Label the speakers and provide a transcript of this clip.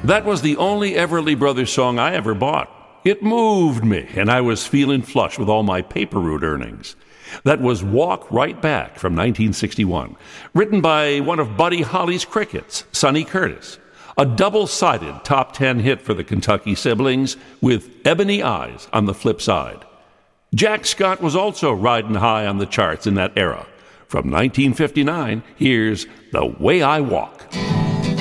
Speaker 1: That was the only Everly Brothers song I ever bought. It moved me, and I was feeling flush with all my paper route earnings. That was Walk Right Back from 1961, written by one of Buddy Holly's Crickets, Sonny Curtis. A double-sided top 10 hit for the Kentucky siblings, with Ebony Eyes on the flip side. Jack Scott was also riding high on the charts in that era. From 1959, here's The Way I Walk.